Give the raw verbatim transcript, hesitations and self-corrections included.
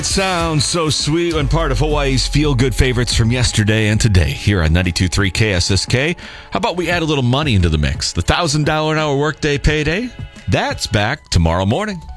Sounds so sweet when part of Hawaii's feel-good favorites from yesterday and today here on ninety-two point three K S S K. How about we add a little money into the mix? The one thousand dollars an hour workday payday? That's back tomorrow morning.